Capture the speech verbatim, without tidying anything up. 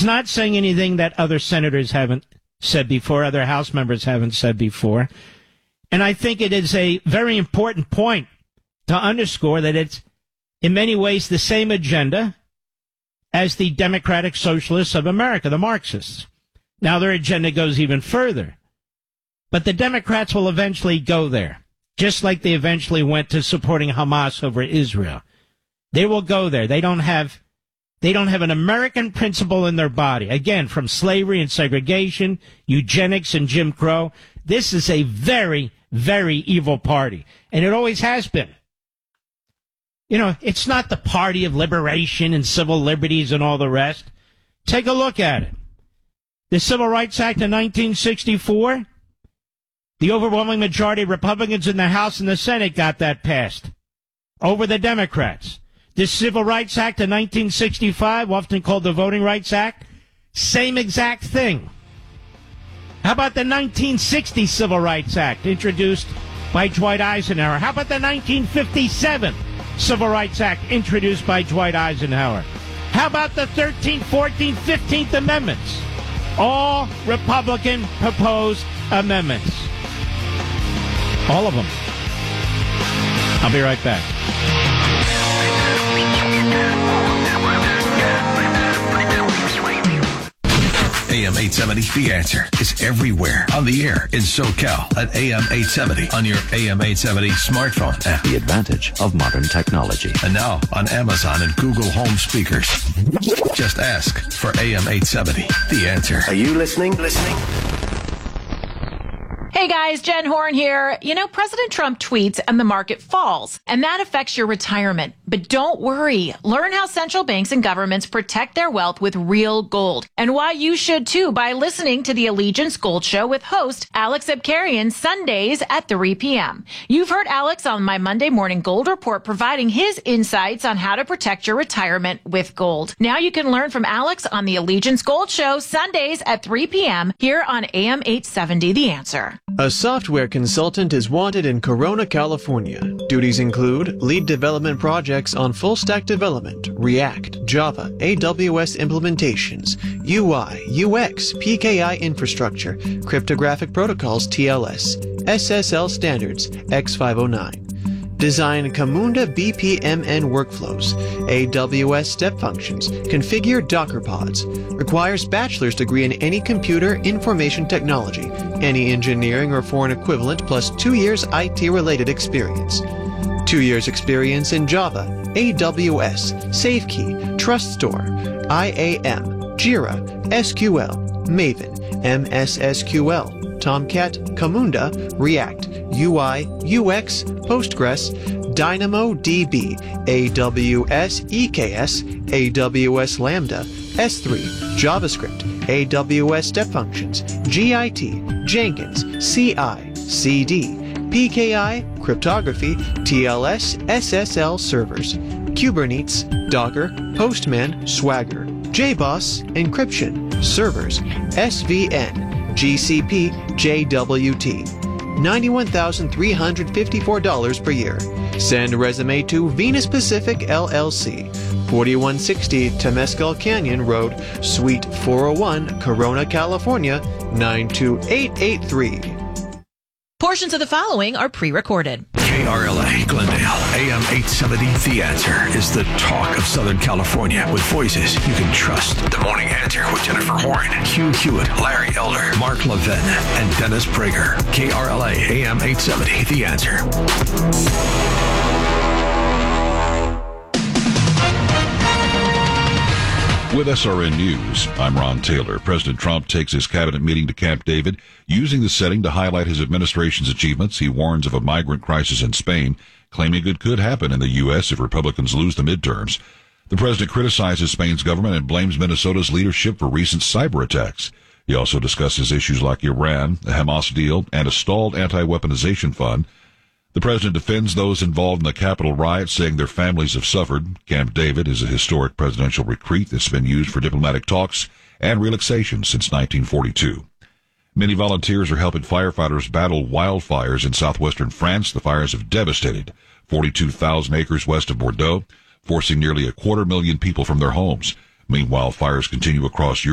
He's not saying anything that other senators haven't said before, other House members haven't said before. And I think it is a very important point to underscore that it's in many ways the same agenda as the Democratic Socialists of America, the Marxists. Now their agenda goes even further. But the Democrats will eventually go there, just like they eventually went to supporting Hamas over Israel. They will go there. They don't have they don't have an American principle in their body. Again, from slavery and segregation, eugenics and Jim Crow. This is a very, very evil party. And it always has been. You know, it's not the party of liberation and civil liberties and all the rest. Take a look at it. The Civil Rights Act of nineteen sixty-four, the overwhelming majority of Republicans in the House and the Senate got that passed over the Democrats. The Civil Rights Act of nineteen sixty-five, often called the Voting Rights Act, same exact thing. How about the nineteen sixty Civil Rights Act, introduced by Dwight Eisenhower? How about the nineteen fifty-seven Civil Rights Act, introduced by Dwight Eisenhower? How about the thirteenth, fourteenth, fifteenth Amendments? All Republican proposed amendments. All of them. I'll be right back. A M eight seventy, The Answer is everywhere on the air in SoCal at A M eight seventy on your A M eight seventy smartphone app. The advantage of modern technology. And now on Amazon and Google Home speakers. Just ask for A M eight seventy, The Answer. Are you listening? Listening? Hey guys, Jen Horn here. You know, President Trump tweets and the market falls, and that affects your retirement. But don't worry. Learn how central banks and governments protect their wealth with real gold, and why you should too by listening to the Allegiance Gold Show with host Alex Abkarian Sundays at three p.m. You've heard Alex on my Monday Morning Gold Report providing his insights on how to protect your retirement with gold. Now you can learn from Alex on the Allegiance Gold Show Sundays at three p.m. here on A M eight seventy, The Answer. A software consultant is wanted in Corona, California. Duties include lead development projects on full-stack development, React, Java, A W S implementations, U I, U X, P K I infrastructure, cryptographic protocols T L S, S S L standards X five oh nine. Design Camunda B P M N workflows, A W S step functions, configure Docker pods. Requires bachelor's degree in any computer information technology, any engineering or foreign equivalent, plus two years I T-related experience. Two years experience in Java, A W S, SafeKey, TrustStore, I A M, Jira, S Q L, Maven, M S S Q L, Tomcat, Camunda, React, U I, U X, Postgres, DynamoDB, A W S E K S, A W S Lambda, S three, JavaScript, A W S Step Functions, G I T, Jenkins, C I, C D, P K I, Cryptography, T L S, S S L servers, Kubernetes, Docker, Postman, Swagger, J BOSS, Encryption, servers, S V N, G C P, J W T. ninety-one thousand three hundred fifty-four dollars per year. Send resume to Venus Pacific L L C, forty-one sixty Temescal Canyon Road, Suite four oh one, Corona, California, nine two eight eight three. Portions of the following are pre-recorded. K R L A, Glendale, A M eight seventy, The Answer is the talk of Southern California with voices you can trust. The Morning Answer with Jennifer Horn, Hugh Hewitt, Larry Elder, Mark Levin, and Dennis Prager. K R L A, A M eight seventy, The Answer. With S R N News, I'm Ron Taylor. President Trump takes his cabinet meeting to Camp David. Using the setting to highlight his administration's achievements, he warns of a migrant crisis in Spain, claiming it could happen in the U S if Republicans lose the midterms. The president criticizes Spain's government and blames Minnesota's leadership for recent cyber attacks. He also discusses issues like Iran, the Hamas deal, and a stalled anti-weaponization fund. The president defends those involved in the Capitol riots, saying their families have suffered. Camp David is a historic presidential retreat that's been used for diplomatic talks and relaxation since nineteen forty-two. Many volunteers are helping firefighters battle wildfires in southwestern France. The fires have devastated forty-two thousand acres west of Bordeaux, forcing nearly a quarter million people from their homes. Meanwhile, fires continue across Europe.